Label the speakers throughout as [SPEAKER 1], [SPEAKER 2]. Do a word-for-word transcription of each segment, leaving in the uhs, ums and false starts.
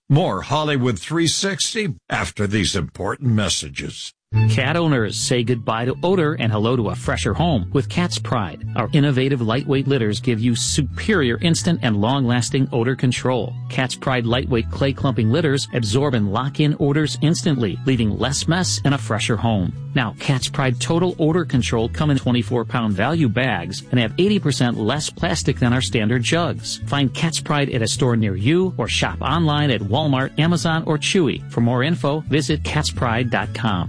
[SPEAKER 1] More Hollywood three sixty after these important messages.
[SPEAKER 2] Cat owners, say goodbye to odor and hello to a fresher home with Cat's Pride. Our innovative lightweight litters give you superior instant and long-lasting odor control. Cat's Pride lightweight clay clumping litters absorb and lock in odors instantly, leaving less mess and a fresher home. Now, Cat's Pride Total Odor Control come in twenty-four pound value bags and have eighty percent less plastic than our standard jugs. Find Cat's Pride at a store near you or shop online at Walmart, Amazon, or Chewy. For more info, visit cats pride dot com.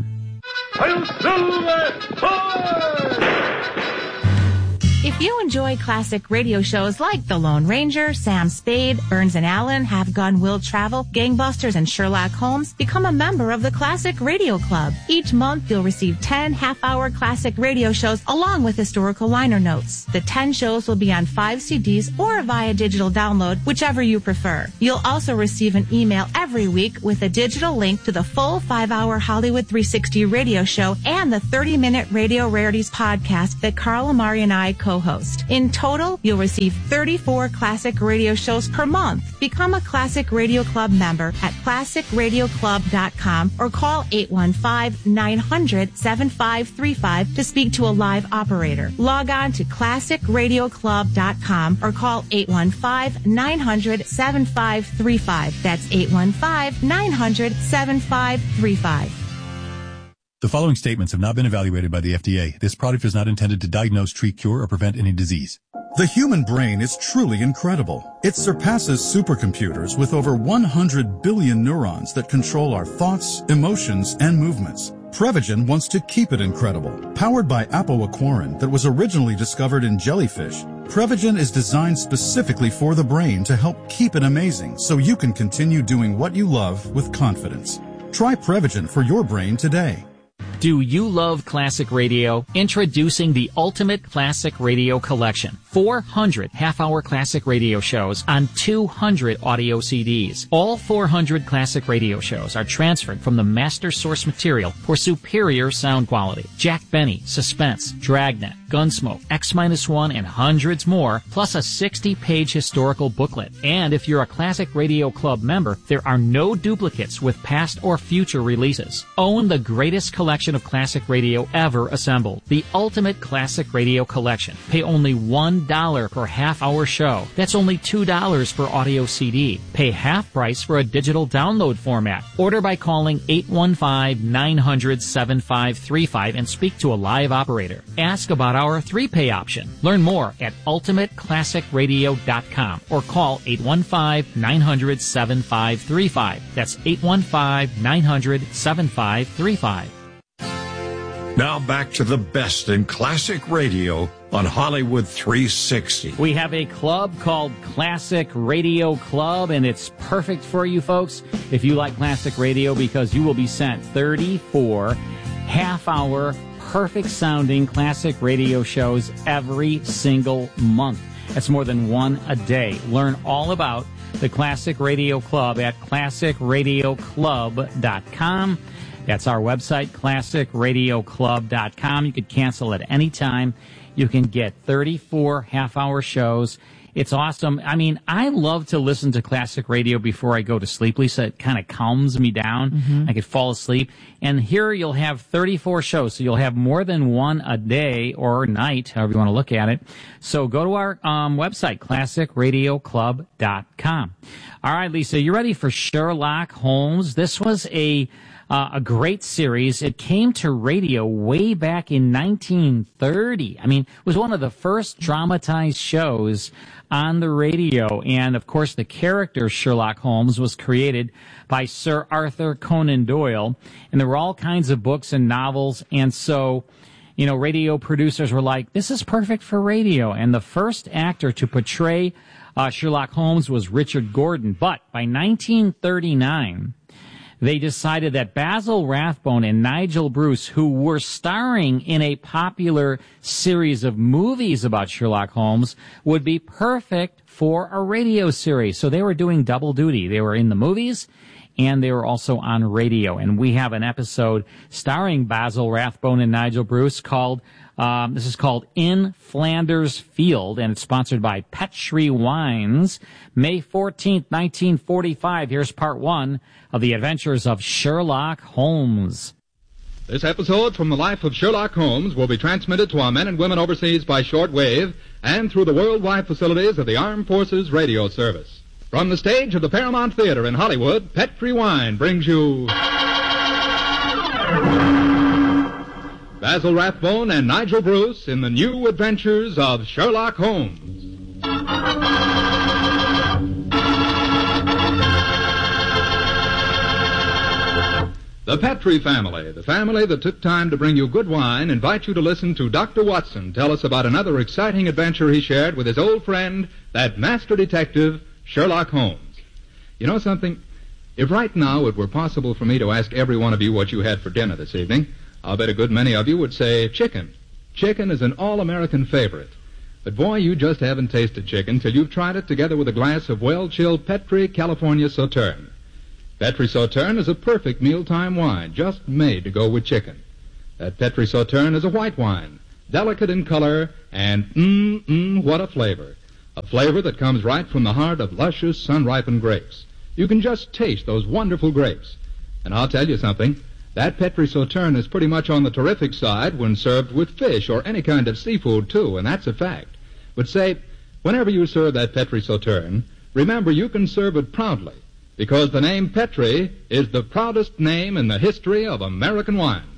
[SPEAKER 3] If you enjoy classic radio shows like The Lone Ranger, Sam Spade, Burns and Allen, Have Gun Will Travel, Gangbusters, and Sherlock Holmes, become a member of the Classic Radio Club. Each month, you'll receive ten half-hour classic radio shows along with historical liner notes. The ten shows will be on five C Ds or via digital download, whichever you prefer. You'll also receive an email every week with a digital link to the full five-hour Hollywood three sixty radio show and the thirty minute Radio Rarities podcast that Carl Amari and I co host. In total, you'll receive thirty-four classic radio shows per month. Become a Classic Radio Club member at classic radio club dot com or call eight one five, nine hundred, seven five three five to speak to a live operator. Log on to classic radio club dot com or call eight one five, nine hundred, seven five three five. That's eight one five, nine hundred, seven five three five.
[SPEAKER 4] The following statements have not been evaluated by the F D A. This product is not intended to diagnose, treat, cure, or prevent any disease.
[SPEAKER 5] The human brain is truly incredible. It surpasses supercomputers with over one hundred billion neurons that control our thoughts, emotions, and movements. Prevagen wants to keep it incredible. Powered by apoaquarin that was originally discovered in jellyfish, Prevagen is designed specifically for the brain to help keep it amazing so you can continue doing what you love with confidence. Try Prevagen for your brain today.
[SPEAKER 2] Do you love classic radio? Introducing the Ultimate Classic Radio Collection. four hundred half-hour classic radio shows on two hundred audio C Ds. All four hundred classic radio shows are transferred from the master source material for superior sound quality. Jack Benny, Suspense, Dragnet, Gunsmoke, X one, and hundreds more, plus a sixty page historical booklet. And if you're a Classic Radio Club member, there are no duplicates with past or future releases. Own the greatest collection of classic radio ever assembled. The Ultimate Classic Radio Collection. Pay only one dollar per half-hour show. That's only two dollars per audio C D. Pay half price for a digital download format. Order by calling eight one five, nine hundred, seven five three five and speak to a live operator. Ask about our three-pay option. Learn more at ultimate classic radio dot com or call eight one five, nine hundred, seven five three five. That's eight one five, nine hundred, seven five three five.
[SPEAKER 1] Now back to the best in classic radio on Hollywood three sixty.
[SPEAKER 2] We have a club called Classic Radio Club, and it's perfect for you folks if you like classic radio, because you will be sent thirty-four half-hour, perfect-sounding classic radio shows every single month. That's more than one a day. Learn all about the Classic Radio Club at classic radio club dot com. That's our website, classic radio club dot com. You could cancel at any time. You can get thirty-four half-hour shows. It's awesome. I mean, I love to listen to classic radio before I go to sleep, Lisa. It kind of calms me down. Mm-hmm. I could fall asleep. And here you'll have thirty-four shows, so you'll have more than one a day or night, however you want to look at it. So go to our um, website, classic radio club dot com. All right, Lisa, you ready for Sherlock Holmes? This was a... Uh, a great series. It came to radio way back in nineteen thirty. I mean, it was one of the first dramatized shows on the radio. And, of course, the character Sherlock Holmes was created by Sir Arthur Conan Doyle. And there were all kinds of books and novels. And so, you know, radio producers were like, this is perfect for radio. And the first actor to portray uh, Sherlock Holmes was Richard Gordon. But by nineteen thirty-nine... they decided that Basil Rathbone and Nigel Bruce, who were starring in a popular series of movies about Sherlock Holmes, would be perfect for a radio series. So they were doing double duty. They were in the movies and they were also on radio. And we have an episode starring Basil Rathbone and Nigel Bruce called Um, this is called In Flanders Field, and it's sponsored by Petri Wines. May fourteenth, nineteen forty-five. Here's part one of the adventures of Sherlock Holmes.
[SPEAKER 6] This episode from the life of Sherlock Holmes will be transmitted to our men and women overseas by shortwave and through the worldwide facilities of the Armed Forces Radio Service. From the stage of the Paramount Theater in Hollywood, Petri Wine brings you Basil Rathbone and Nigel Bruce in the new adventures of Sherlock Holmes. The Petri family, the family that took time to bring you good wine, invite you to listen to Doctor Watson tell us about another exciting adventure he shared with his old friend, that master detective, Sherlock Holmes. You know something? If right now it were possible for me to ask every one of you what you had for dinner this evening, I'll bet a good many of you would say chicken. Chicken is an all-American favorite. But boy, you just haven't tasted chicken till you've tried it together with a glass of well-chilled Petri California Sauterne. Petri Sauterne is a perfect mealtime wine, just made to go with chicken. That Petri Sauterne is a white wine, delicate in color, and mmm, what a flavor. A flavor that comes right from the heart of luscious, sun-ripened grapes. You can just taste those wonderful grapes. And I'll tell you something, that Petri Sauterne is pretty much on the terrific side when served with fish or any kind of seafood, too, and that's a fact. But say, whenever you serve that Petri Sauterne, remember you can serve it proudly, because the name Petri is the proudest name in the history of American wine.